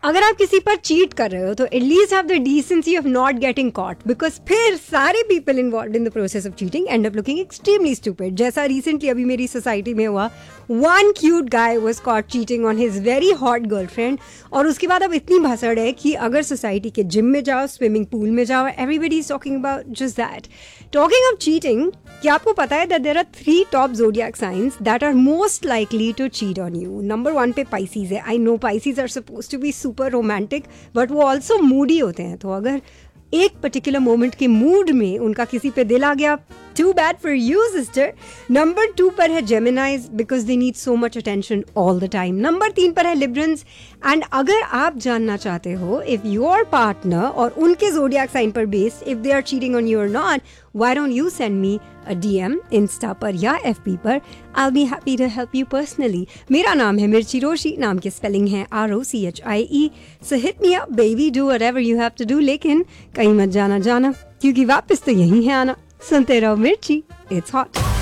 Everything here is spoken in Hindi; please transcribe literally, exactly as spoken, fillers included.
अगर आप किसी पर चीट कर रहे हो तो at least have the decency of not getting cot, because फिर सारे people involve in the process of cheating and up looking extremely stupid. जैसा रिसेंटली अभी मेरी सोसाइटी में हुआ, one cute guy was cot cheating on his very hot girlfriend. और उसके बाद अब इतनी भसड़ है कि अगर सोसाइटी के जिम में जाओ, स्विमिंग पूल में जाओ, everybody is talking about just that. Talking of cheating, क्या आपको पता है that there are three top zodiac science that are most likely to cheat on you. Number one पे पाइसीज है. I know Pisces are suppose to be super romantic, but वो ऑल्सो मूडी होते हैं. तो अगर एक पर्टिकुलर मोमेंट के मूड में उनका किसी पे दिल आ गया, to bad for you sister. Number two पर है जेमिनाइज, because they need so much attention all the time. Number तीन पर है लिब्रंस. एंड अगर आप जानना चाहते हो इफ योर पार्टनर और उनके ज़ोडिएक साइन पर based if they are cheating on you और not, why don't you send me a DM Insta पर या एफबी पर. I will be happy to help you personally. मेरा नाम है मिर्ची रोशी, नाम की स्पेलिंग है R O C H I E. So hit me up baby, do whatever you have to do, लेकिन कहीं मत जाना जाना, क्योंकि वापस तो यही है आना. सुनते रहो मिर्ची, इट्स हॉट.